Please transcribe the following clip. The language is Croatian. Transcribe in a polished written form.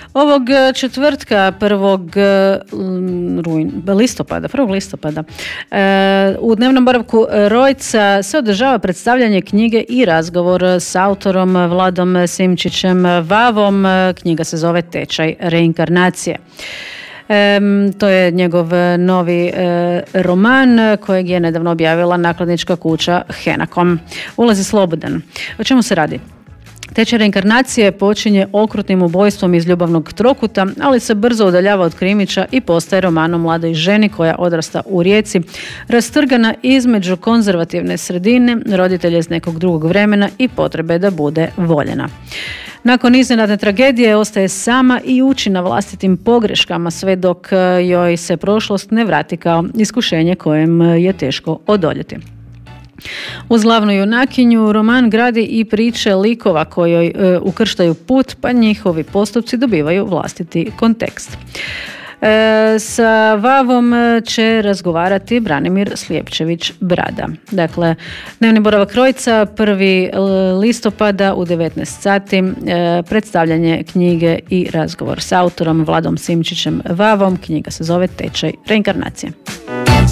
Ovog četvrtka 1. listopada u dnevnom boravku Rojca se održava predstavljanje knjige i razgovor s autorom Vladom Simčićem Vavom. Knjiga se zove Tečaj reinkarnacije. To je njegov novi roman kojeg je nedavno objavila nakladnička kuća Henakom. Ulaz je slobodan. O čemu se radi? Tečaj reinkarnacije počinje okrutnim ubojstvom iz ljubavnog trokuta, ali se brzo udaljava od krimića i postaje roman o mladoj ženi koja odrasta u Rijeci, rastrgana između konzervativne sredine, roditelja iz nekog drugog vremena i potrebe da bude voljena. Nakon iznenadne tragedije ostaje sama i uči na vlastitim pogreškama sve dok joj se prošlost ne vrati kao iskušenje kojem je teško odoljeti. Uz glavnu junakinju roman gradi i priče likova kojoj ukrštaju put, pa njihovi postupci dobivaju vlastiti kontekst. Sa Vavom će razgovarati Branimir Slijepčević Brada. Dakle, dnevni boravak Rojca 1. listopada u 19 sati, predstavljanje knjige i razgovor s autorom Vladom Simčićem Vavom. Knjiga se zove Tečaj reinkarnacije.